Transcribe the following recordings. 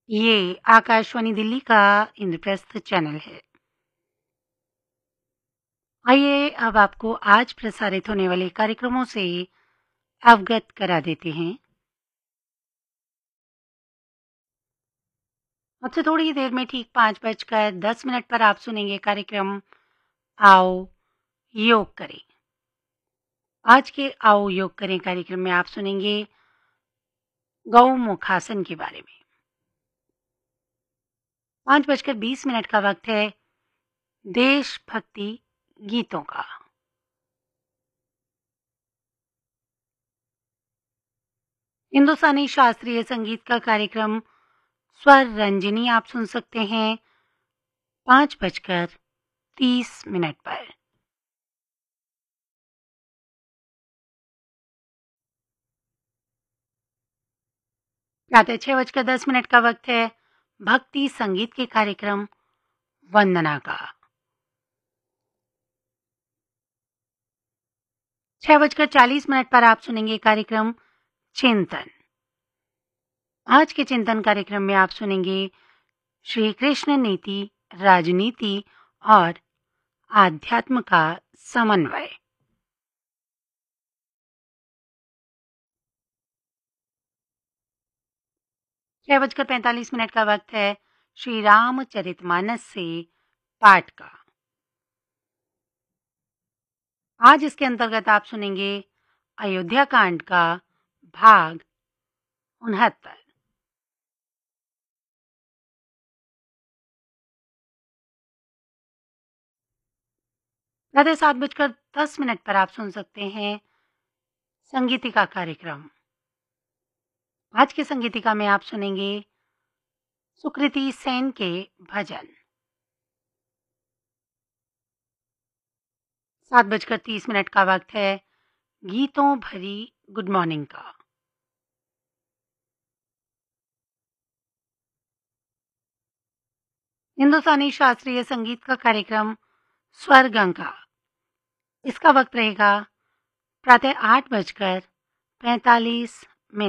ये आकाशवाणी दिल्ली का इंद्रप्रस्थ चैनल है। आइए अब आपको आज प्रसारित होने वाले कार्यक्रमों से अवगत करा देते हैं। अब से थोड़ी देर में ठीक 5:10 पर आप सुनेंगे कार्यक्रम आओ योग करें। आज के आओ योग करें कार्यक्रम में आप सुनेंगे गौमुखासन के बारे में। 5:20 का वक्त है देशभक्ति गीतों का। हिंदुस्तानी शास्त्रीय संगीत का कार्यक्रम स्वर रंजनी आप सुन सकते हैं 5:30 पर। प्रातः 6:10 का वक्त है भक्ति संगीत के कार्यक्रम वंदना का। 6:40 पर आप सुनेंगे कार्यक्रम चिंतन। आज के चिंतन कार्यक्रम में आप सुनेंगे श्री कृष्ण नीति, राजनीति और आध्यात्म का समन्वय। 6:45 का वक्त है श्री रामचरितमानस से पाठ का। आज इसके अंतर्गत आप सुनेंगे अयोध्या कांड का भाग 69। राधे 7:10 पर आप सुन सकते हैं संगीतिका कार्यक्रम। आज के संगीतिका में आप सुनेंगे सुकृति सेन के भजन। 7:30 का वक्त है गीतों भरी गुड मॉर्निंग का। हिंदुस्तानी शास्त्रीय संगीत का कार्यक्रम स्वर गंगा। इसका वक्त रहेगा प्रातः 8:45।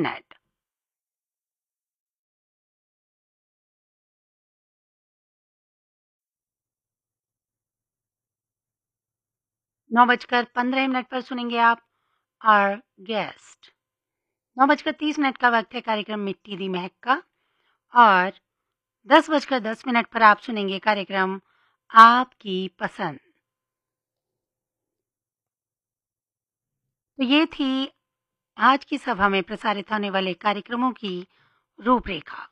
9:15 पर सुनेंगे आप आर गेस्ट। 9:30 का वक्त है कार्यक्रम मिट्टी दी महक का। और 10:10 पर आप सुनेंगे कार्यक्रम आपकी पसंद। तो ये थी आज की सभा में प्रसारित होने वाले कार्यक्रमों की रूपरेखा।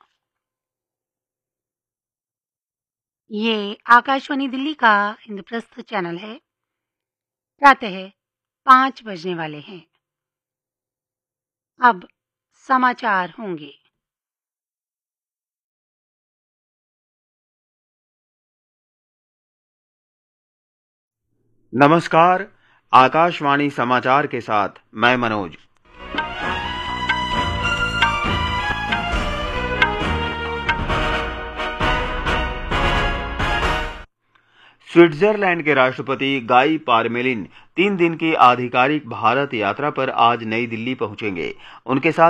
ये आकाशवाणी दिल्ली का इंद्रप्रस्थ चैनल है। प्रातः 5 बजने वाले हैं। अब समाचार होंगे। नमस्कार, आकाशवाणी समाचार के साथ मैं मनोज। स्विट्जरलैंड के राष्ट्रपति गाई पारमेलिन 3 दिन की आधिकारिक भारत यात्रा पर आज नई दिल्ली पहुंचेंगे। उनके साथ